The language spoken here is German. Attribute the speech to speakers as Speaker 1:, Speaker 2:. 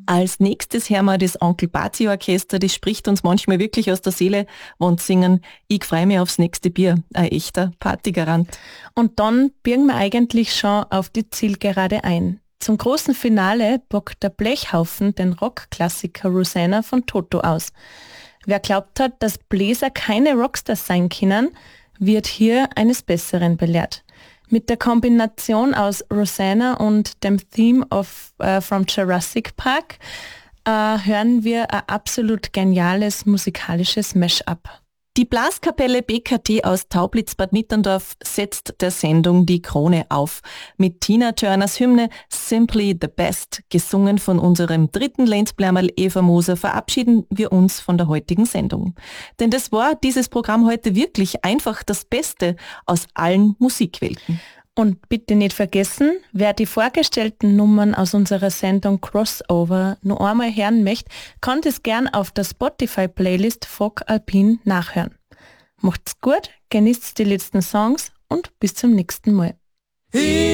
Speaker 1: Als nächstes hören wir das Onkel Bazi Orchester, das spricht uns manchmal wirklich aus der Seele, wenn sie singen, ich freu mich aufs nächste Bier, ein echter Partygarant.
Speaker 2: Und dann biegen wir eigentlich schon auf die Zielgerade ein. Zum großen Finale bockt der Blechhaufen den Rockklassiker Rosanna von Toto aus. Wer glaubt hat, dass Bläser keine Rockstars sein können, wird hier eines Besseren belehrt. Mit der Kombination aus Rosanna und dem Theme from Jurassic Park hören wir ein absolut geniales musikalisches Mash-up.
Speaker 1: Die Blaskapelle BKT aus Taublitz Bad Mitterndorf setzt der Sendung die Krone auf. Mit Tina Turners Hymne Simply the Best, gesungen von unserem dritten Lenzbleimerl Eva Moser, verabschieden wir uns von der heutigen Sendung. Denn das war dieses Programm heute wirklich einfach das Beste aus allen Musikwelten.
Speaker 2: Und bitte nicht vergessen, wer die vorgestellten Nummern aus unserer Sendung Crossover noch einmal hören möchte, kann das gern auf der Spotify-Playlist Folk Alpin nachhören. Macht's gut, genießt die letzten Songs und bis zum nächsten Mal.